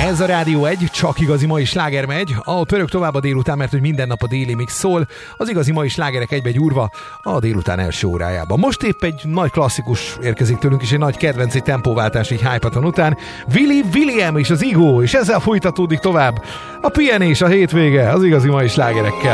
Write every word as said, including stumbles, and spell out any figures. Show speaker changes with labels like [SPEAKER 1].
[SPEAKER 1] Ez a Rádió egy, csak igazi mai sláger megy, ahol pörög tovább a délután, mert hogy minden nap a déli mix szól, az igazi mai slágerek egybe gyúrva a délután első órájában. Most épp egy nagy klasszikus érkezik tőlünk, és egy nagy kedvenc, egy tempóváltás így Hypaton után. Willy William és az Igo, és ezzel folytatódik tovább a pihenés, a hétvége, az igazi mai slágerekkel.